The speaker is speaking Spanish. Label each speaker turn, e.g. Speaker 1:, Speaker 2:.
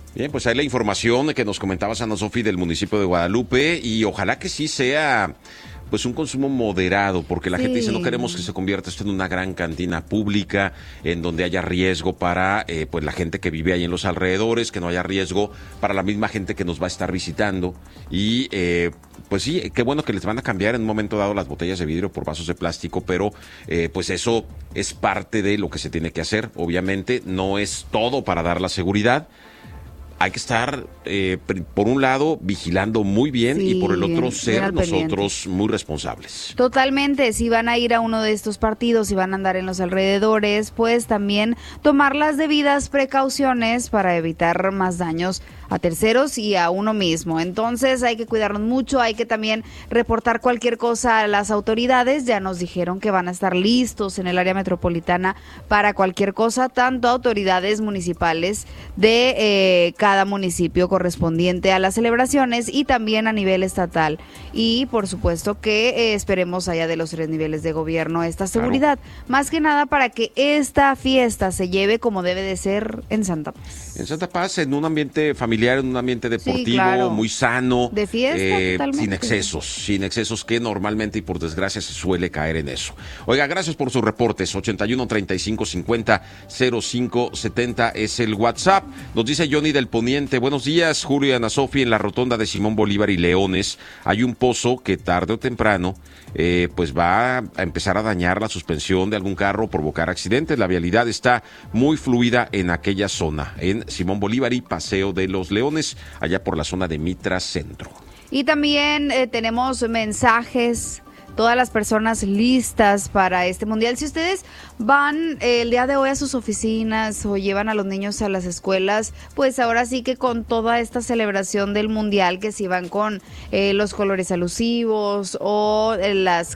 Speaker 1: Bien, pues ahí la información que nos comentabas, Ana Sofi, del municipio de Guadalupe, y ojalá que sí sea pues un consumo moderado, porque la gente dice no queremos que se convierta esto en una gran cantina pública, en donde haya riesgo para pues la gente que vive ahí en los alrededores, que no haya riesgo para la misma gente que nos va a estar visitando. Y pues sí, qué bueno que les van a cambiar en un momento dado las botellas de vidrio por vasos de plástico, pero pues eso es parte de lo que se tiene que hacer. Obviamente no es todo para dar la seguridad. Hay que estar, por un lado, vigilando muy bien, y por el otro, ser nosotros muy responsables.
Speaker 2: Totalmente. Si van a ir a uno de estos partidos, si van a andar en los alrededores, pues también tomar las debidas precauciones para evitar más daños a terceros y a uno mismo. Entonces hay que cuidarnos mucho, hay que también reportar cualquier cosa a las autoridades. Ya nos dijeron que van a estar listos en el área metropolitana para cualquier cosa, tanto autoridades municipales de cada municipio correspondiente a las celebraciones y también a nivel estatal. Y por supuesto que esperemos allá de los 3 niveles de gobierno esta seguridad, más que nada para que esta fiesta se lleve como debe de ser en Santa Paz.
Speaker 1: En Santa Paz, en un ambiente familiar, en un ambiente deportivo, muy sano,
Speaker 2: de fiesta,
Speaker 1: sin excesos que normalmente y por desgracia se suele caer en eso. Oiga, gracias por sus reportes. 81 35 50 05 70 es el WhatsApp. Nos dice Johnny del Poniente: buenos días, Julio y Ana Sofi. En la rotonda de Simón Bolívar y Leones hay un pozo que tarde o temprano pues va a empezar a dañar la suspensión de algún carro, provocar accidentes. La vialidad está muy fluida en aquella zona, en Simón Bolívar y Paseo de los Leones, allá por la zona de Mitra Centro.
Speaker 2: Y también tenemos mensajes, todas las personas listas para este mundial. Si ustedes van el día de hoy a sus oficinas o llevan a los niños a las escuelas, pues ahora sí que con toda esta celebración del mundial, que si van con los colores alusivos o las